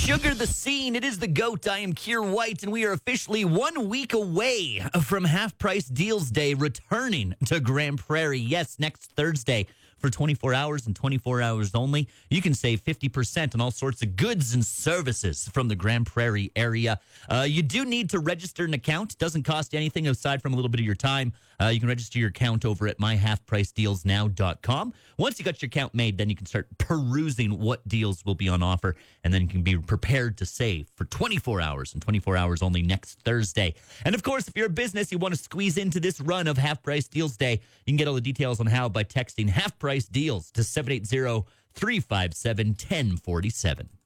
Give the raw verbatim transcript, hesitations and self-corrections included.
Sugar the scene. It is the GOAT. I am Keir White, and we are officially one week away from Half Price Deals Day returning to Grand Prairie. Yes, next Thursday for twenty-four hours and twenty-four hours only. You can save fifty percent on all sorts of goods and services from the Grand Prairie area. Uh, you do need to register an account. It doesn't cost you anything aside from a little bit of your time. Uh, you can register your account over at my half price deals now dot com. Once you got your account made, then you can start perusing what deals will be on offer, and then you can be prepared to save for twenty-four hours and twenty-four hours only next Thursday. And of course, if you're a business, you want to squeeze into this run of Half Price Deals Day, you can get all the details on how by texting Half Price Deals to seven eight zero, three five seven, one zero four seven.